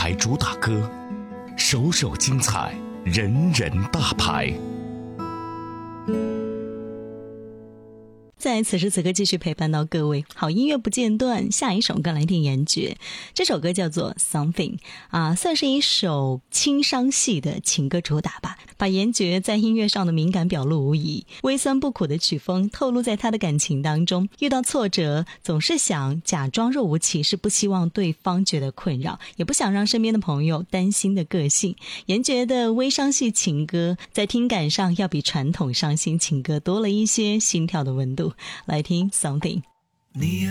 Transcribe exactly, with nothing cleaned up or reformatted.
台主打歌，首首精彩，人人大牌。 在此时此刻继续陪伴到各位，好音乐不间断。下一首歌来听严爵，这首歌叫做 Something 啊，算是一首轻伤系的情歌主打吧，把严爵在音乐上的敏感表露无遗，微酸不苦的曲风透露在他的感情当中，遇到挫折总是想假装若无其事，不希望对方觉得困扰，也不想让身边的朋友担心的个性。严爵的微伤系情歌在听感上要比传统伤心情歌多了一些心跳的温度。来听 Something。 你